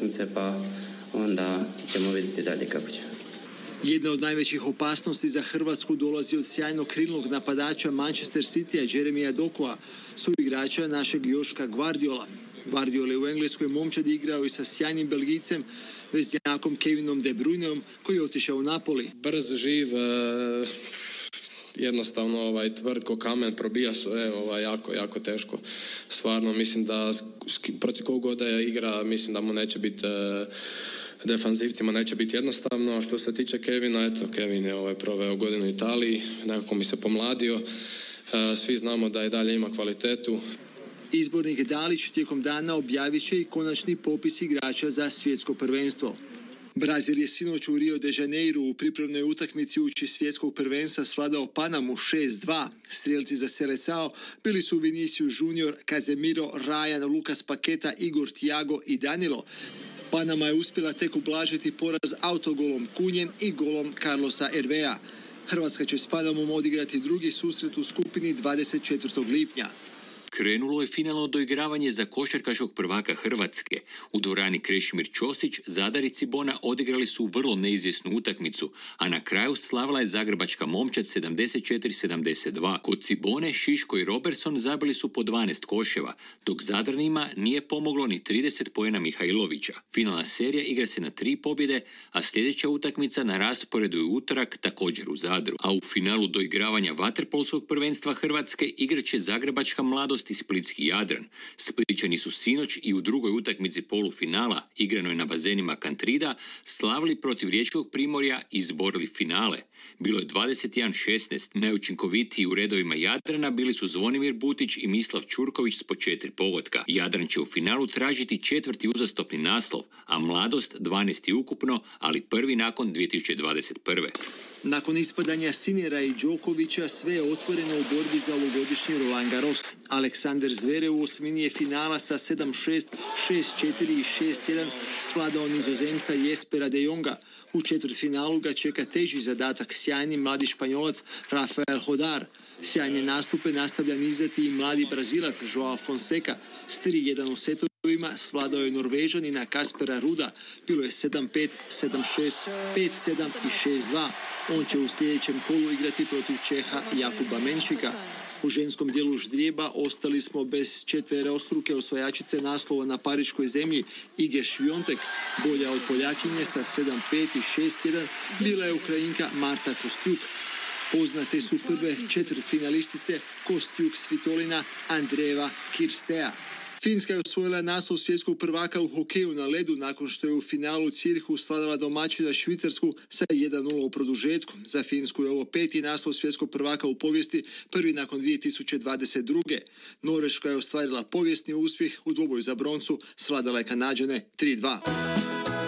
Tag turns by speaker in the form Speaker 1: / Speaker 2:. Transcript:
Speaker 1: utakmice, pa onda ćemo vidjeti dalje kako će.
Speaker 2: Jedna od najvećih opasnosti za Hrvatsku dolazi od sjajnog krilnog napadača Manchester Citya Jeremija Dokua, suigrača našeg Joška Gvardiola. Guardiola je u Engleskoj momčadi igrao i sa sjajnim Belgijcem, veznjakom Kevinom De Bruyneom, koji je otišao u Napoli.
Speaker 3: Brz, živ, jednostavno tvrd ko kamen, probija sve, jako teško. Stvarno mislim da protiv kog god da igra, mislim da mu neće biti defanzivcima neće biti jednostavno. Što se tiče Kevina, Kevin je proveo godinu u Italiji, nekako mi se pomladio. Svi znamo da i dalje ima kvalitetu.
Speaker 2: Izbornik Dalić tijekom dana objavit će i konačni popis igrača za svjetsko prvenstvo. Brazil je sinoć u Rio de Janeiro u pripremnoj utakmici uoči svjetskog prvenstva svladao Panamu 6-2. Strijelci za Seleção bili su Vinicius Junior, Casemiro, Ryan, Lucas Paqueta, Igor Thiago i Danilo. Panama je uspjela tek ublažiti poraz autogolom Kunjem i golom Carlosa Hervea. Hrvatska će s Panamom odigrati drugi susret u skupini 24. lipnja.
Speaker 4: Krenulo je finalno doigravanje za košarkaškog prvaka Hrvatske. U dvorani Krešimir Ćosić, Zadar i Cibona odigrali su vrlo neizvjesnu utakmicu, a na kraju slavila je zagrebačka momčad 74-72. Kod Cibone, Šiško i Robertson zabili su po 12 koševa, dok Zadranima nije pomoglo ni 30 poena Mihajlovića. Finalna serija igra se na 3 pobjede, a sljedeća utakmica na rasporedu je utorak također u Zadru. A u finalu doigravanja vaterpolskog prvenstva Hrvatske igraće zagrebačka mladost i splitski Jadran. Splićani su sinoć i u drugoj utakmici polufinala, igranoj na bazenima Kantrida, slavili protiv riječkog Primorja i izborili finale. Bilo je 21-16. Najučinkovitiji u redovima Jadrana bili su Zvonimir Butić i Mislav Ćurković s po 4 pogotka. Jadran će u finalu tražiti 4. uzastopni naslov, a mladost 12. ukupno, ali prvi nakon 2021.
Speaker 2: Nakon ispadanja Sinera i Đokovića sve je otvoreno u borbi za ovogodišnji Roland Garros. Aleksander Zverev u osmini je finala sa 7-6, 6-4 i 6-1 svladao Nizozemca Jespera de Jonga. U četvrtfinalu ga čeka teži zadatak sjajni mladi Španjolac Rafael Hodar. Sjajne nastupe nastavlja nizati i mladi Brazilac Joao Fonseca. S 3-1 u setovima svladao je Norvežanina Kaspera Ruda. Bilo je 7-5, 7-6, 5-7 i 6-2. On će u sljedećem kolu igrati protiv Čeha Jakuba Menšika. U ženskom dijelu ždrijeba ostali smo bez četverostruke osvajačice naslova na pariškoj zemlji Ige Šviontek. Bolja od Poljakinje sa 7-5 i 6-1 bila je Ukrajinka Marta Kostjuk. Poznate su prve četvrtfinalistice Kostjuk Svitolina, Andreeva Kirstea. Finska je osvojila naslov svjetskog prvaka u hokeju na ledu nakon što je u finalu Cirhu svladala domaćina Švicarsku sa 1-0 u produžetku. Za Finsku je ovo 5. naslov svjetskog prvaka u povijesti, prvi nakon 2022. Norveška je ostvarila povijesni uspjeh u dvoboju za broncu, svladala je Kanađane 3-2.